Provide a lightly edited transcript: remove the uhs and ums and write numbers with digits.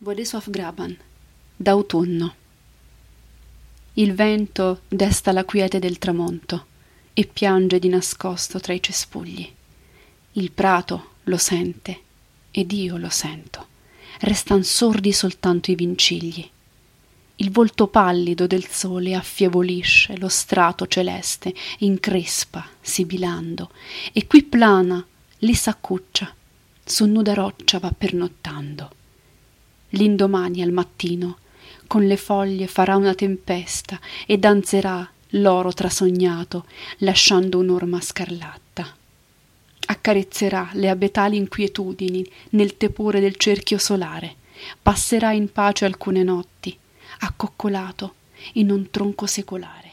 Władysław Graban, d'autunno. Il vento desta la quiete del tramonto e piange di nascosto tra i cespugli. Il prato lo sente ed io lo sento. Restan sordi soltanto i vincigli. Il volto pallido del sole affievolisce lo strato celeste, increspa, sibilando, e qui plana, lì s'accuccia, su nuda roccia va pernottando. L'indomani al mattino con le foglie farà una tempesta e danzerà l'oro trasognato, lasciando un'orma scarlatta. Accarezzerà le abetali inquietudini nel tepore del cerchio solare, passerà in pace alcune notti, accoccolato in un tronco secolare.